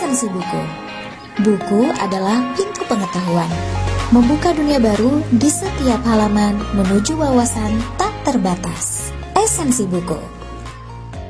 Esensi buku. Buku adalah pintu pengetahuan, membuka dunia baru di setiap halaman menuju wawasan tak terbatas. Esensi buku.